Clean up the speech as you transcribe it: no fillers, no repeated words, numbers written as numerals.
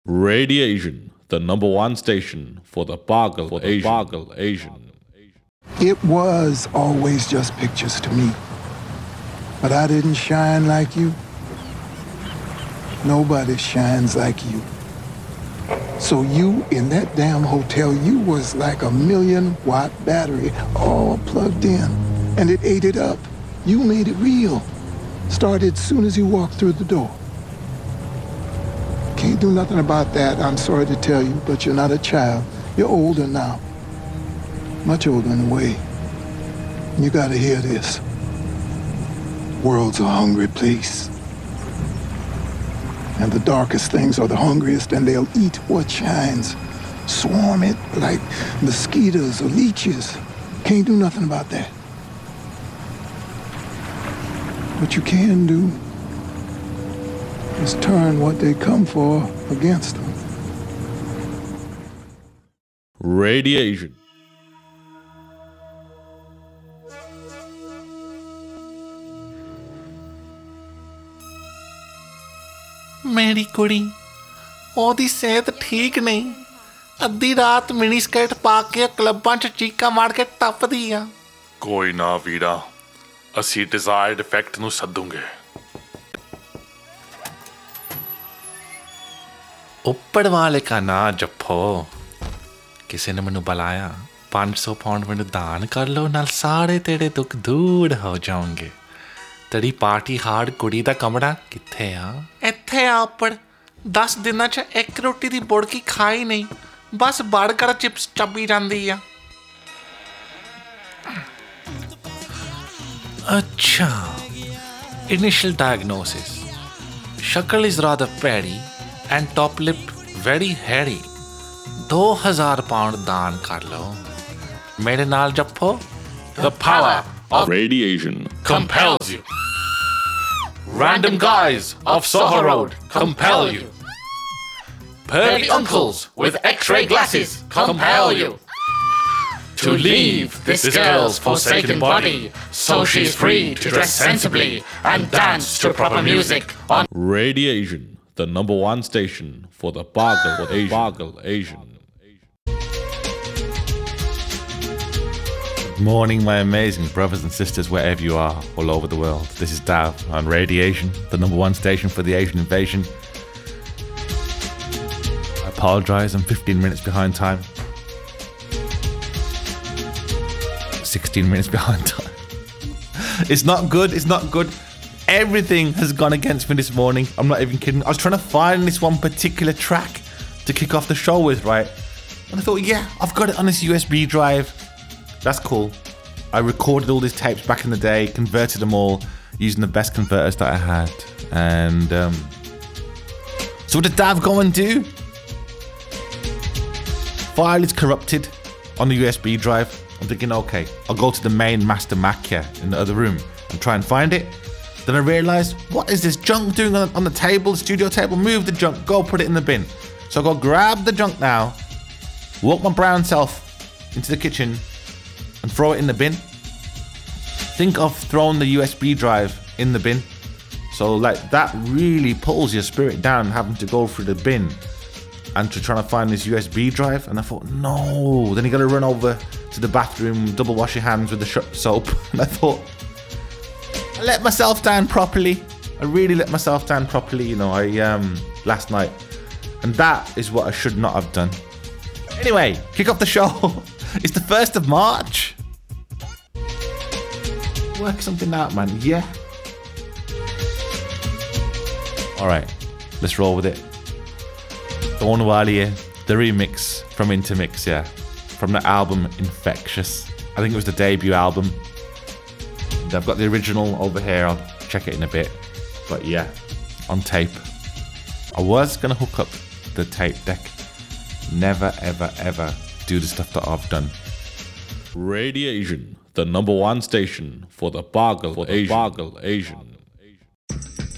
Radiation, the number one station for the Boggle Asian. It was always just pictures to me. But I didn't shine like you. Nobody shines like you. So you, in that damn hotel, you was like a 1,000,000-watt battery all plugged in. And it ate it up. You made it real. Started as soon as you walked through the door. Can't do nothing about that, I'm sorry to tell you, but you're not a child. You're older now. Much older in a way. You gotta hear this. World's a hungry place. And the darkest things are the hungriest, and they'll eat what shines. Swarm it like mosquitoes or leeches. Can't do nothing about that. What you can do is turn what they come for against them. Radiation. ਮੇਰੀ ਕੁੜੀ ਉਹਦੀ ਸਿਹਤ ਠੀਕ ਨਹੀਂ ਅੱਧੀ ਰਾਤ mini skirt ਪਾ ਕੇ ਕਲੱਬਾਂ 'ਚ ਚੀਕਾਂ ਮਾਰ ਕੇ ਟੱਪਦੀ ਆ ਕੋਈ ਨਾ ਵੀਰਾ ਅਸੀਂ ਡਿਜ਼ਾਇਰਡ ਇਫੈਕਟ ਨੂੰ ਸੱਦੂਗੇ ਉੱਪਰ ਵਾਲੇ ਕਾ ਨਾ ਜੱਫੋ ਕਿਸੇ ਨੇ ਮੈਨੂੰ ਬੁਲਾਇਆ 500 ਪਾਉਂਡ ਮੈਨੂੰ ਦਾਨ ਕਰ ਲਓ ਨਾਲ ਸਾਰੇ ਤੇਰੇ ਦੁੱਖ ਦੂਰ ਹੋ ਜਾਣਗੇ ਤੇਰੀ ਪਾਰਟੀ ਹਾਰਡ ਕੁੜੀ ਦਾ ਕਮਰਾ ਕਿੱਥੇ ਆ ਇੱਥੇ ਆ ਉੱਪਰ 10 ਦਿਨਾਂ 'ਚ ਇੱਕ ਰੋਟੀ ਦੀ ਬੁੜਕੀ ਖਾਈ ਨਹੀਂ ਬਸ ਬਰਗਰ ਚਿਪਸ ਚੱਬੀ ਜਾਂਦੀ ਆ ਅੱਛਾ initial diagnosis ਸ਼ਕਲ is rather pretty and top lip very hairy 2000 pound ਦਾਨ ਕਰ ਲਓ ਮੇਰੇ ਨਾਲ ਜੱਫੋ The power of Radiation compels you. Random guys of Soho Road compel you. Pervy uncles with X-ray glasses compel you. To leave this girl's forsaken body so she's free to dress sensibly and dance to proper music on Radiation, the number one station for the Boggle Asian. Good morning, my amazing brothers and sisters, wherever you are, all over the world. This is Dav on Radiation, the number one station for the Asian invasion. I apologise, I'm 15 minutes behind time. 16 minutes behind time. It's not good. Everything has gone against me this morning. I'm not even kidding. I was trying to find this one particular track to kick off the show with, right? And I thought, yeah, I've got it on this USB drive. That's cool. I recorded all these tapes back in the day, converted them all using the best converters that I had. And so what did Dav go and do? File is corrupted on the USB drive. I'm thinking, okay, I'll go to the main master Mac here in the other room and try and find it. Then I realised, what is this junk doing on the table, the studio table? Move the junk, go put it in the bin. So I go grab the junk now, walk my brown self into the kitchen and throw it in the bin. Think of throwing the USB drive in the bin. So like that really pulls your spirit down, having to go through the bin and to trying to find this USB drive. And I thought, no. Then you got to run over to the bathroom, double wash your hands with the soap. And I thought, I let myself down properly. I really let myself down properly, you know, last night. And that is what I should not have done. Anyway, kick off the show. It's the 1st of March. Work something out, man. Yeah. All right, let's roll with it. Dawn Walier, the remix from Intermix, yeah, from the album Infectious. I think it was the debut album. I've got the original over here. I'll check it in a bit. But yeah, on tape. I was gonna hook up the tape deck. Never, ever, ever do the stuff that I've done. Radiation, the number one station for the Boggle Asian.